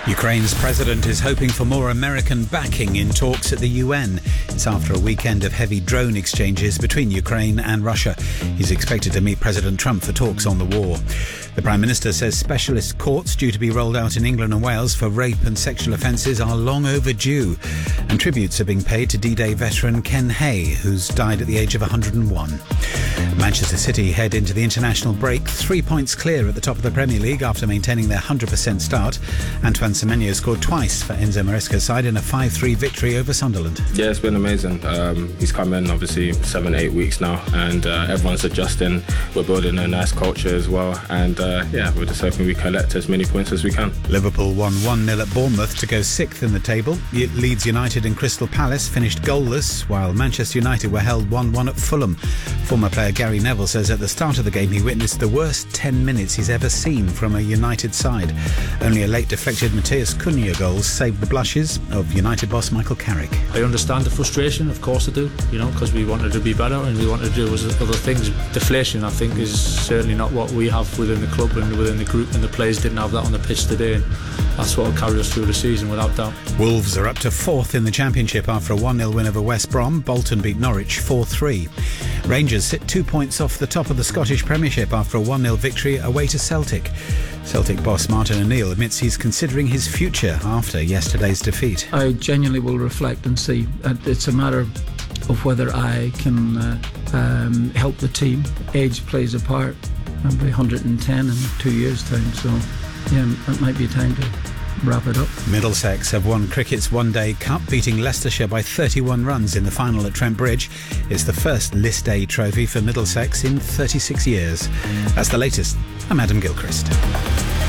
Ukraine's president is hoping for more American backing in talks at the UN. It's after a weekend of heavy drone exchanges between Ukraine and Russia. He's expected to meet President Trump for talks on the war. The Prime Minister says specialist courts due to be rolled out in England and Wales for rape and sexual offences are long overdue. And tributes are being paid to D-Day veteran Ken Hay, who's died at the age of 101. Manchester City head into the international break 3 points clear at the top of the Premier League after maintaining their 100% start. Antoine Semenyo scored twice for Enzo Maresca's side in a 5-3 victory over Sunderland. Yeah, it's been amazing. He's come in obviously 7-8 weeks now, and everyone's adjusting. We're building a nice culture as well, and we're just hoping we collect as many points as we can. Liverpool won 1-0 at Bournemouth to go 6th in the table. Leeds United and Crystal Palace finished goalless, while Manchester United were held 1-1 at Fulham. Former player Gary Neville says at the start of the game he witnessed the worst 10 minutes he's ever seen from a United side. Only a late deflected Matheus Cunha goal saved the blushes of United boss Michael Carrick. I understand the frustration, of course I do, because we wanted to be better and we wanted to do other things. Deflation, I think, is certainly not what we have within the club and within the group, and the players didn't have that on the pitch today, and that's what will carry us through the season without doubt. Wolves are up to 4th in the Championship after a 1-0 win over West Brom. Bolton beat Norwich 4-3. Rangers sit 2 points off the top of the Scottish Premiership after a 1-0 victory away to Celtic. Celtic boss Martin O'Neill admits he's considering his future after yesterday's defeat. I genuinely will reflect and see. It's a matter of whether I can help the team. Age plays a part. I'll be 110 in 2 years' time, so it might be time to wrap it up. Middlesex have won cricket's One-Day Cup, beating Leicestershire by 31 runs in the final at Trent Bridge. It's the first List A trophy for Middlesex in 36 years. That's the latest. I'm Adam Gilchrist.